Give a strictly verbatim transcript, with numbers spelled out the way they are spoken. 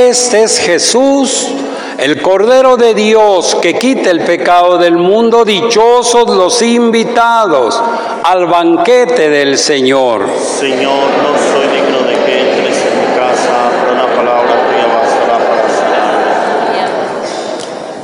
Este es Jesús, el Cordero de Dios que quita el pecado del mundo. Dichosos los invitados al banquete del Señor. Señor, no soy digno